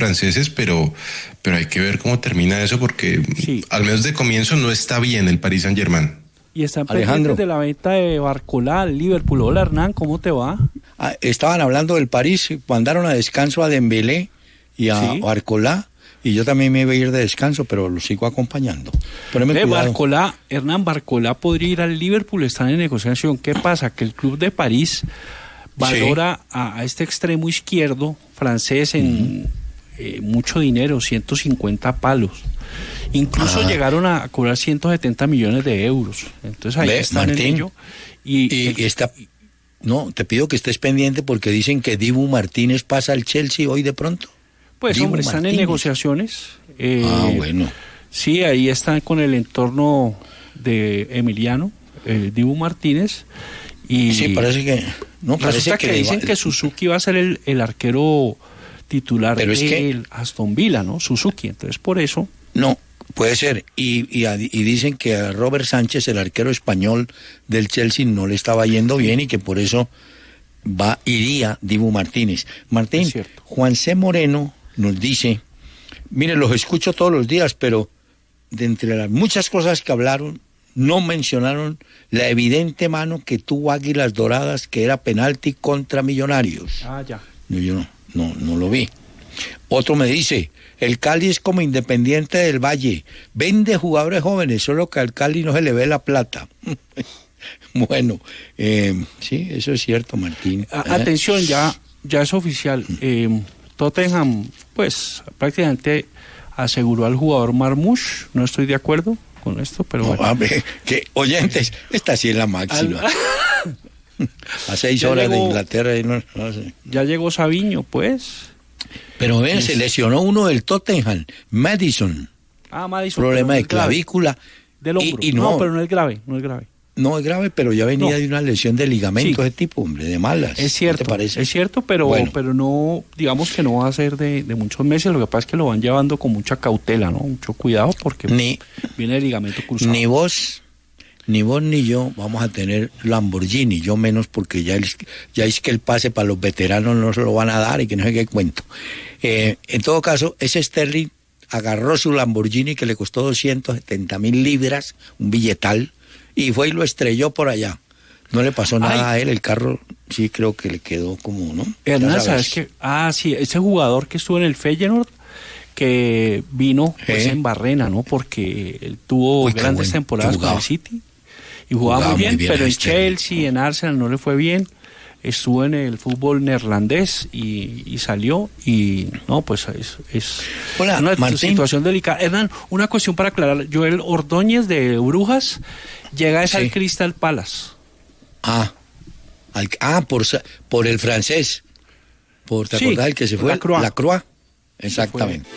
franceses, pero hay que ver cómo termina eso, porque al menos de comienzo no está bien el Paris Saint-Germain. Y están pendientes de la venta de Barcola al Liverpool. Hola, Hernán, ¿cómo te va? Estaban hablando del París, mandaron a descanso a Dembélé y a Barcola, y yo también me iba a ir de descanso, pero lo sigo acompañando. Hernán, Barcola podría ir al Liverpool, están en negociación. ¿Qué pasa? Que el club de París valora a este extremo izquierdo francés en mucho dinero, 150 palos. Incluso llegaron a cobrar 170 millones de euros. Entonces ahí están Martín, en ello. Y está... No, te pido que estés pendiente porque dicen que Dibu Martínez pasa al Chelsea hoy de pronto. Pues Dibu hombre, están Martínez en negociaciones. Bueno. Sí, ahí están con el entorno de Emiliano, Dibu Martínez. Y sí, parece que... No, resulta que dicen que Suzuki va a ser el arquero titular del Aston Villa, ¿no? Suzuki, entonces por eso... No, puede ser. Y dicen que a Robert Sánchez, el arquero español del Chelsea, no le estaba yendo bien y que por eso iría Dibu Martínez. Martín, Juan C. Moreno nos dice, mire, los escucho todos los días, pero de entre las muchas cosas que hablaron, no mencionaron la evidente mano que tuvo Águilas Doradas, que era penalti contra Millonarios. Ya. No, yo no lo vi. Otro me dice, el Cali es como Independiente del Valle, vende jugadores jóvenes, solo que al Cali no se le ve la plata. Bueno, sí, eso es cierto, Martín. Atención, ya es oficial. Tottenham, pues, prácticamente aseguró al jugador Marmoush. No estoy de acuerdo con esto, pero no, bueno. Hombre, que oyentes, esta sí es la máxima. A 6 horas de Inglaterra y no sé. Ya llegó Savinho, pues. Pero ven, se lesionó uno del Tottenham, Madison. Madison. Problema de clavícula. Del hombro. No, pero no es grave. No es grave, pero ya venía de una lesión de ligamento de tipo, hombre, de malas. Es cierto, ¿no te parece? Es cierto, pero no, digamos que no va a ser de muchos meses. Lo que pasa es que lo van llevando con mucha cautela, ¿no? Mucho cuidado porque viene el ligamento cruzado. Ni vos ni yo vamos a tener Lamborghini, yo menos porque ya es que el pase para los veteranos no se lo van a dar y que no sé qué cuento. En todo caso, ese Sterling agarró su Lamborghini que le costó 270,000 libras, un billetal, y fue y lo estrelló por allá. No le pasó nada a él, el carro sí creo que le quedó como, ¿no? Hernán, ¿sabes qué? Sí, ese jugador que estuvo en el Feyenoord, que vino pues en Barrena, ¿no? Porque él tuvo grandes temporadas con el City y jugaba muy bien, pero en Chelsea, en Arsenal no le fue bien. Estuvo en el fútbol neerlandés y salió y no, pues es una situación delicada. Hernán, una cuestión para aclarar. Joel Ordóñez de Brujas llega al Crystal Palace. Por el francés. ¿Te acordás el que se fue? La Croix. Exactamente.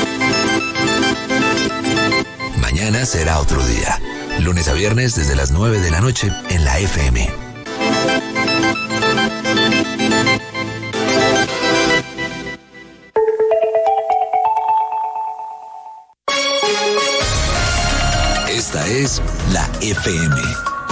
Mañana será otro día. Lunes a viernes desde las 9 de la noche en la FM. Esta es la FM.